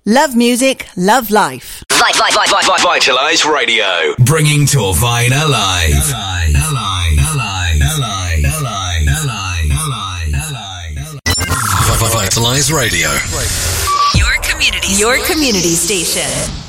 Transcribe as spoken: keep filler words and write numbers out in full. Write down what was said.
Love music, love life. Vitalize Radio. Bringing Torvine alive. Alive, alive, alive, alive, alive, alive, alive, alive. Vitalize Radio. Your community, your community station.